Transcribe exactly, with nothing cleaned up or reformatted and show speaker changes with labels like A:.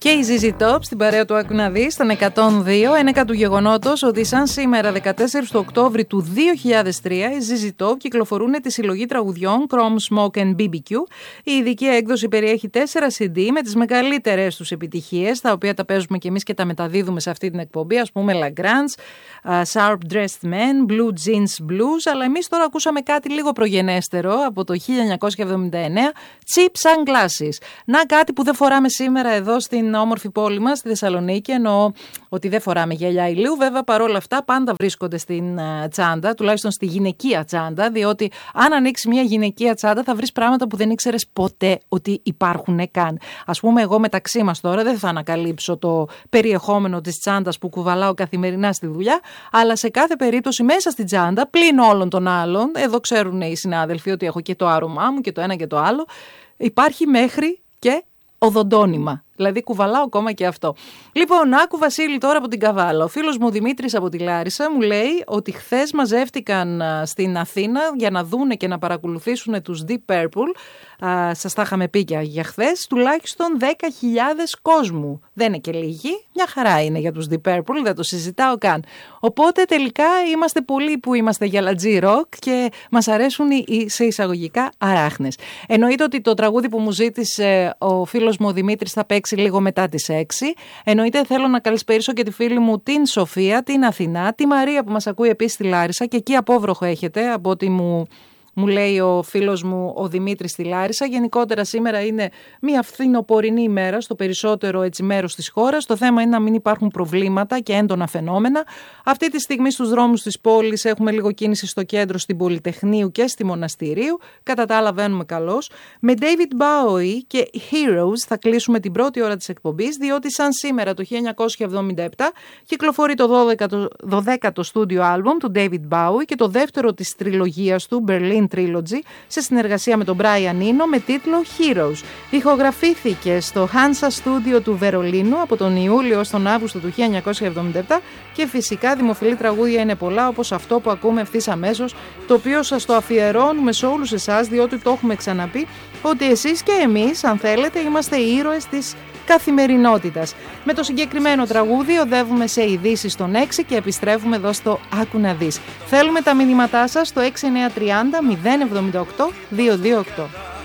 A: Και η ζι ζι Top στην παρέα του Άκου να δεις, στον εκατόν δύο, ένεκα του γεγονότος ότι σαν σήμερα δεκατέσσερις του Οκτώβρη του δύο χιλιάδες τρία οι ζι ζι Top κυκλοφορούν τη συλλογή τραγουδιών Chrome, Smoke and μπι μπι κιου. Η ειδική έκδοση περιέχει τέσσερα σι ντι με τις μεγαλύτερες τους επιτυχίες, τα οποία τα παίζουμε και εμείς και τα μεταδίδουμε σε αυτή την εκπομπή, ας πούμε Lagrange, uh, Sharp Dressed Men, Blue Jeans Blues, αλλά εμείς τώρα ακούσαμε κάτι λίγο προγενέστερο από το χίλια εννιακόσια εβδομήντα εννέα, Cheap Sunglasses. Να κάτι που δεν φοράμε σήμερα εδώ στην όμορφη πόλη μας, στη Θεσσαλονίκη, εννοώ ότι δεν φοράμε γυαλιά ηλίου. Βέβαια, παρόλα αυτά, πάντα βρίσκονται στην uh, τσάντα, τουλάχιστον στη γυναικεία τσάντα, διότι αν ανοίξει μια γυναικεία τσάντα θα βρεις πράγματα που δεν ήξερες ποτέ ότι υπάρχουν καν. Ας πούμε, εγώ μεταξύ μας τώρα δεν θα ανακαλύψω το περιεχόμενο της τσάντας που κουβαλάω καθημερινά στη δουλειά, αλλά σε κάθε περίπτωση μέσα στην τσάντα, πλην όλων των άλλων, εδώ ξέρουν οι συνάδελφοι ότι έχω και το άρωμά μου και το ένα και το άλλο, υπάρχει μέχρι και οδοντόνημα. Δηλαδή κουβαλάω ακόμα και αυτό. Λοιπόν, άκου Βασίλη τώρα από την Καβάλα. Ο φίλος μου ο Δημήτρης από τη Λάρισα μου λέει ότι χθες μαζεύτηκαν στην Αθήνα για να δούνε και να παρακολουθήσουν τους Deep Purple. Α, σας τα είχαμε πει και για χθες. Τουλάχιστον δέκα χιλιάδες κόσμου. Δεν είναι και λίγοι. Μια χαρά είναι για τους Deep Purple. Δεν το συζητάω καν. Οπότε τελικά είμαστε πολλοί που είμαστε γυαλατζή ροκ και μας αρέσουν οι σε εισαγωγικά αράχνες. Εννοείται ότι το τραγούδι που μου ζήτησε ο φίλος μου ο Δημήτρης θα παίξει λίγο μετά τις έξι. Εννοείται θέλω να καλησπερίσω και τη φίλη μου την Σοφία, την Αθηνά, τη Μαρία που μας ακούει επίσης στη Λάρισα και εκεί απόβροχο έχετε από ό,τι μου... Μου λέει ο φίλος μου ο Δημήτρης στη Λάρισα. Γενικότερα σήμερα είναι μια φθινοπορεινή ημέρα στο περισσότερο έτσι μέρος της χώρας. Το θέμα είναι να μην υπάρχουν προβλήματα και έντονα φαινόμενα. Αυτή τη στιγμή στους δρόμους της πόλης έχουμε λίγο κίνηση στο κέντρο, στην Πολυτεχνείου και στη Μοναστηρίου. Κατά τα άλλα βαίνουμε καλώς. Με David Bowie και Heroes θα κλείσουμε την πρώτη ώρα της εκπομπής, διότι σαν σήμερα το χίλια εννιακόσια εβδομήντα επτά κυκλοφορεί το δωδέκατο στούντιο άλμπουμ του David Bowie και το δεύτερο της τριλογίας του Berlin Trilogy σε συνεργασία με τον Brian Eno με τίτλο Heroes. Ηχογραφήθηκε στο Hansa Studio του Βερολίνου από τον Ιούλιο ως τον Αύγουστο του χίλια εννιακόσια εβδομήντα επτά και φυσικά δημοφιλή τραγούδια είναι πολλά όπως αυτό που ακούμε ευθύς αμέσως, το οποίο σας το αφιερώνουμε σε όλους εσάς διότι το έχουμε ξαναπεί ότι εσείς και εμείς αν θέλετε είμαστε οι ήρωες της καθημερινότητας. Με το συγκεκριμένο τραγούδι οδεύουμε σε ειδήσεις των έξι και επιστρέφουμε εδώ στο Άκου να δεις. Θέλουμε τα μηνύματά σας στο έξι εννιά τρία μηδέν εβδομήντα οκτώ διακόσια είκοσι οκτώ.